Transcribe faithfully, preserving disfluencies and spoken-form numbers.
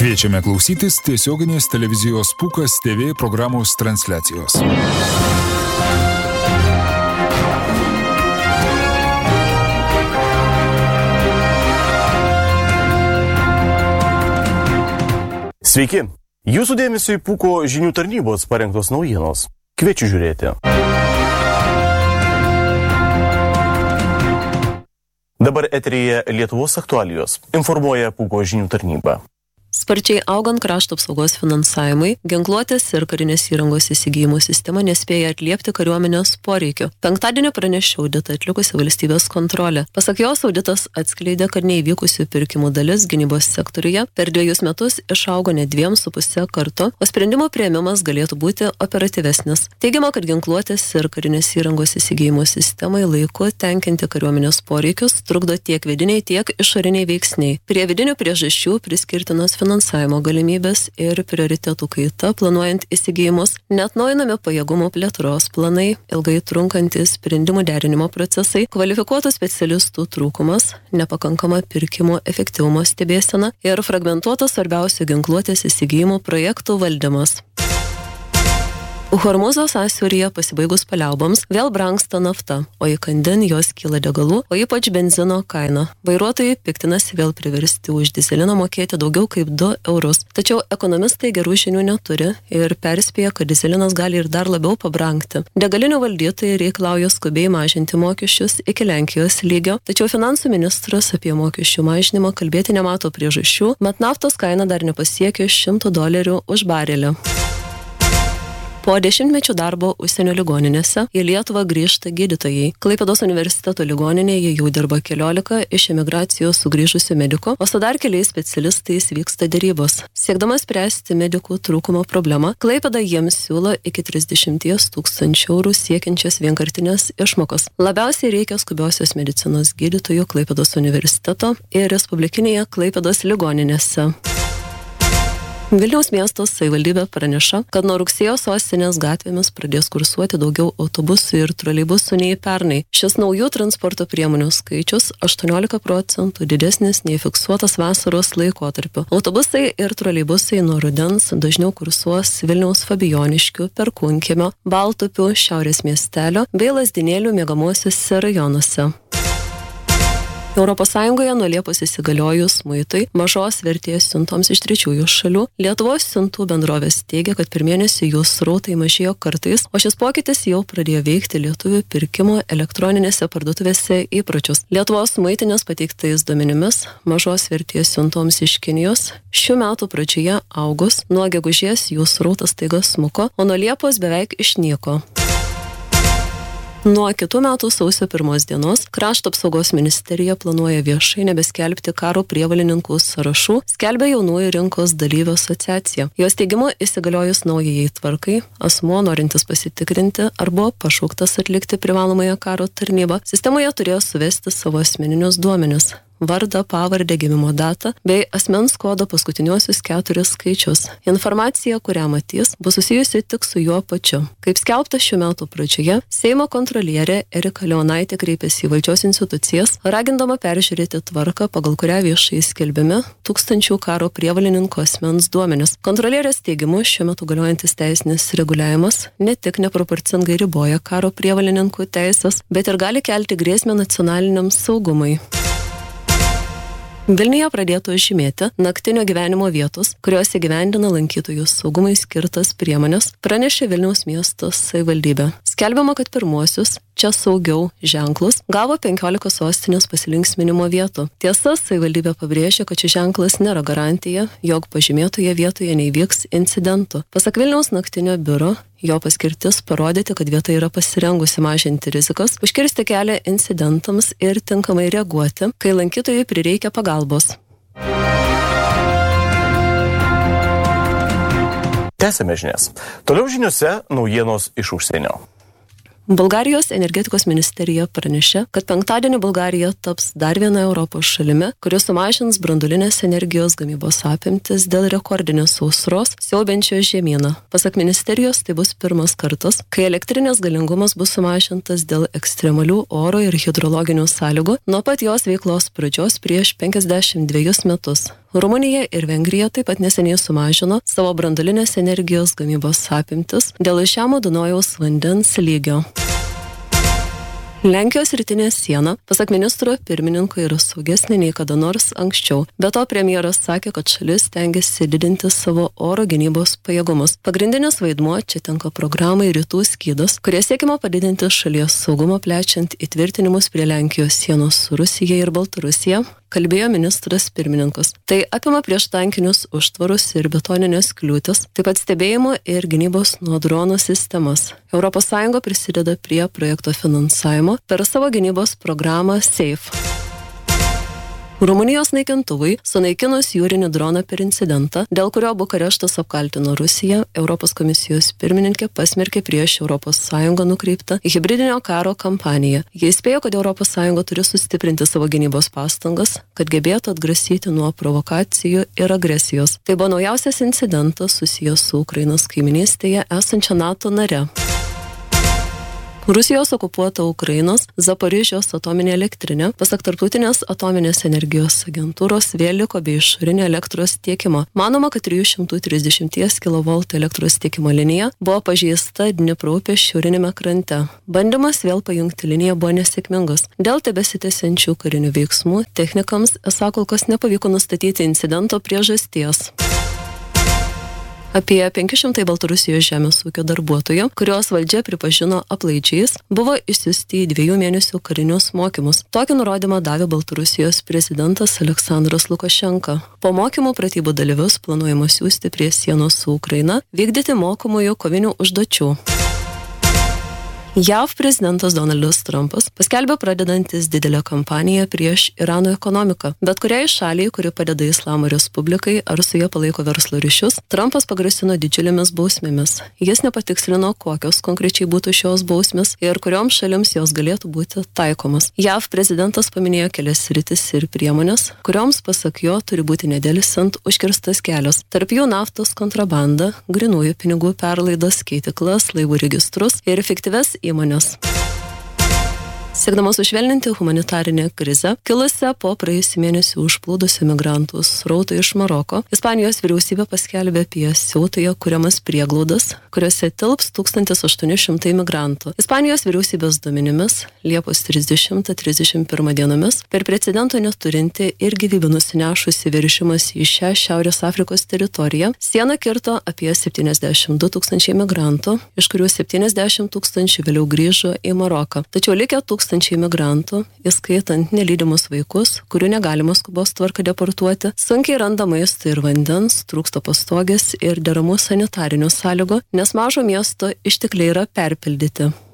Kviečiame klausytis tiesioginės televizijos Pūkas T V programos transliacijos. Sveiki! Jūsų dėmesio į Pūko žinių tarnybos parengtos naujienos. Kviečiu žiūrėti. Dabar eteryje Lietuvos aktualijos. Informuoja Pūko žinių tarnyba. Sparčiai augant krašto apsaugos finansavimui, ginkluotės ir karinės įrangos įsigijimo sistema nespėja atliepti kariuomenės poreikių. Penktadienį pranešė auditą atlikusi valstybės kontrolė. Pasak jos, auditas atskleidė, kad neįvykusių pirkimų dalis gynybos sektoriuje per dviejus metus išaugo ne dviem su pusė karto, o sprendimo priėmimas galėtų būti operatyvesnis. Teigiama, kad ginkluotės ir karinės įrangos įsigijimo sistemai laiku tenkinti kariuomenės poreikius trukdo tiek vidiniai, tiek išoriniai veiksniai. Prie vidinių priežasčių priskirtinos finansavimo galimybės ir prioritetų kaita, planuojant įsigijimus, neatnaujinami pajėgumo plėtros planai, ilgai trunkantys sprendimų derinimo procesai, kvalifikuotų specialistų trūkumas, nepakankama pirkimo efektyvumo stebėsena ir fragmentuotas svarbiausių ginkluotės įsigijimų projektų valdymas. Hormūzo sąsiauryje pasibaigus paliauboms vėl brangsta nafta, o įkandin jos kyla degalų, o ypač benzino kaina. Vairuotojai piktinasi vėl priversti už dyzeliną mokėti daugiau kaip du eurus. Tačiau ekonomistai gerų žinių neturi ir perspėja, kad dyzelinas gali ir dar labiau pabrangti. Degalinių valdytojai reikalauja skubiai mažinti mokesčius iki Lenkijos lygio, tačiau finansų ministras apie mokesčių mažinimą kalbėti nemato priežasčių, mat naftos kaina dar nepasiekė šimto dolerių už barelį. Po dešimtmečių darbo užsienio ligoninėse į Lietuvą grįžta gydytojai. Klaipėdos universiteto ligoninėje jau dirba keliolika iš emigracijos sugrįžusių medikų, o su dar keliais specialistais vyksta derybos. Siekdama spręsti medikų trūkumo problemą, Klaipėda jiems siūlo iki trisdešimt tūkstančių eurų siekiančias vienkartinės išmokos. Labiausiai reikia skubiosios medicinos gydytojų Klaipėdos universiteto ir respublikinėje Klaipėdos ligoninėse. Vilniaus miesto savivaldybė praneša, kad nuo rugsėjo sostinės gatvėmis pradės kursuoti daugiau autobusų ir troleibusų nei pernai. Šis naujų transporto priemonių skaičius aštuoniolika procentų didesnis nei fiksuotas vasaros laikotarpiu. Autobusai ir troleibusai nuo rudens dažniau kursuos Vilniaus Fabijoniškių, Perkūnkiemio, Baltupių, Šiaurės miestelio bei Lazdynėlių miegamuosiuose rajonuose. Europos Sąjungoje nuo Liepos įsigaliojus muitui mažos vertės siuntoms iš trečiųjų šalių, Lietuvos siuntų bendrovės teigia, kad per mėnesį jų srautai mažėjo kartais, o šis pokytis jau pradėjo veikti lietuvių pirkimo elektroninėse parduotuvėse įpročius. Lietuvos muitinės pateiktais duomenimis mažos vertės siuntoms iš Kinijos šių metų pradžioje augus, nuo gegužės jų srautas staiga smuko, o nuo Liepos beveik išnyko. Nuo kitų metų sausio pirmos dienos Krašto apsaugos ministerija planuoja viešai nebeskelbti karo prievolininkų sąrašų, skelbia jaunųjų rinkos dalyvių asociacija. Jos teigimu, įsigaliojus naujai tvarkai, asmuo norintis pasitikrinti ar buvo pašauktas atlikti privalomąją karo tarnybą, sistemoje turėjo suvesti savo asmeninius duomenis. Vardą, pavardę, gimimo datą bei asmens kodo paskutiniuosius keturis skaičius. Informacija, kurią matys, bus susijusi tik su juo pačiu. Kaip skelbta šių metų pradžioje, Seimo kontrolierė Erika Leonaitė kreipėsi į valdžios institucijas, ragindama peržiūrėti tvarką, pagal kurią viešai skelbiami tūkstančių karo prievolininkų asmens duomenis. Kontrolierės teigimu, šiuo metu galiojantis teisinis reguliavimas ne tik neproporcingai riboja karo prievolininkų teisės, bet ir gali kelti grėsmę nacionaliniam saugumui. Vilniuje pradėtų žymėti naktinio gyvenimo vietos, kurios įgyvendina lankytojų saugumai skirtas priemonės, pranešė Vilniaus miesto savivaldybė. Skelbiama, kad pirmuosius čia saugiau ženklus gavo penkiolika sostinės pasilinksminimo vietų. Tiesa, savivaldybė pabrėžė, kad šis ženklas nėra garantija, jog pažymėtoje vietoje neįvyks incidentų. Pasak Vilniaus naktinio biuro, jo paskirtis parodyti, kad vieta yra pasirengusi mažinti rizikas, užkirsti kelią incidentams ir tinkamai reaguoti, kai lankytojai prireikia pagalbos. Tęsime žinias. Toliau žiniuose naujienos iš užsienio. Bulgarijos energetikos ministerija pranešė, kad penktadienį Bulgarija taps dar viena Europos šalimi, kuri sumažins branduolinės energijos gamybos apimtis dėl rekordinės sausros siaubiančio žemyną. Pasak ministerijos, tai bus pirmas kartas, kai elektrinės galingumas bus sumažintas dėl ekstremalių oro ir hidrologinių sąlygų nuo pat jos veiklos pradžios prieš penkiasdešimt dvejus metus. Rumunija ir Vengrija taip pat neseniai sumažino savo branduolinės energijos gamybos apimtis dėl žemo Dunojaus vandens lygio. Lenkijos rytinė siena, pasak ministro pirmininko, yra saugesnė nei kada nors anksčiau. Be to, premjeras sakė, kad šalis stengiasi didinti savo oro gynybos pajėgumus. Pagrindinis vaidmuo čia tenka programai Rytų skydas, kurie siekiama padidinti šalies saugumą plečiant įtvirtinimus prie Lenkijos sienos su Rusija ir Baltarusija, kalbėjo ministras pirmininkas. Tai apima prieštankinius užtvarus ir betoninės kliūtis, taip pat stebėjimo ir gynybos nuo dronų sistemas. Europos Sąjunga prisideda prie projekto finansavimo per savo gynybos programą SAFE. Rumunijos naikintuvai, sunaikinus jūrinį droną per incidentą, dėl kurio Bukareštas apkaltino Rusiją, Europos komisijos pirmininkė pasmerkė prieš Europos Sąjungą nukreiptą hibridinio karo kampaniją. Jie įspėjo, kad Europos Sąjunga turi sustiprinti savo gynybos pastangas, kad gebėtų atgrasyti nuo provokacijų ir agresijos. Tai buvo naujausias incidentas susijęs su Ukrainos kaiminystėje esančia NATO nare. Rusijos okupuota Ukrainos Zaporižės atominė elektrinė, pasak Tarptautinės atominės energijos agentūros, vėl liko be išorinio elektros tiekimo. Manoma, kad trijų šimtų trisdešimt kilovoltų elektros tiekimo linija buvo pažeista Dnipro upės šiaurinėme krante. Bandymas vėl pajungti liniją buvo nesėkmingas. Dėl tebesitęsiančių karinių veiksmų technikams esą kol kas nepavyko nustatyti incidento priežasties. Apie penki šimtai Baltarusijos žemės ūkio darbuotojų, kuriuos valdžia pripažino aplaidžiais, buvo išsiųsti į dviejų mėnesių karinius mokymus. Tokį nurodymą davė Baltarusijos prezidentas Aleksandras Lukašenka. Po mokymų pratybų dalyvius planuojama siųsti prie sienos su Ukraina, vykdyti mokomųjų kovinių užduočių. J A V prezidentas Donaldas Trumpas paskelbė pradedantis didelę kampaniją prieš Irano ekonomiką. Bet kuriai šaliai, kuri padeda Islamo Respublikai ar su ja palaiko verslo ryšius, Trumpas pagrasino didžiulėmis bausmėmis. Jis nepatikslino, kokios konkrečiai būtų šios bausmės ir kurioms šalims jos galėtų būti taikomas. J A V prezidentas paminėjo kelias sritis ir priemonės, kurioms, pasak jo, turi būti nedelsiant užkirstas kelias. Tarp jų naftos kontrabanda, grynųjų pinigų perlaidas, keitiklas, laivų registrus ir efektyves įmonės. Siekdamas sušvelninti humanitarinę krizę, kilusią po praėjusį mėnesį užplūdusių migrantų srautų iš Maroko, Ispanijos vyriausybė paskelbė apie siautoje kuriamas prieglaudas, kuriuose tilps tūkstantis aštuoni šimtai migrantų. Ispanijos vyriausybės duomenimis Liepos trisdešimtą trisdešimt pirmą dienomis per precedento neturinti ir gyvybę nusinešusi veržimas į šią Šiaurės Afrikos teritoriją sieną kirto apie septyniasdešimt du tūkstančiai migrantų, iš kurių septyniasdešimt tūkstančių vėliau grįžo į Maroką. Tačiau likę tūkstančiai migrantų, įskaitant nelydimus vaikus, kurių negalima skubos tvarka deportuoti, sunkiai randa maisto ir vandens, trūksta pastogės ir deramų sanitarinių sąlygų, nes mažo miesto ištekliai yra perpildyti.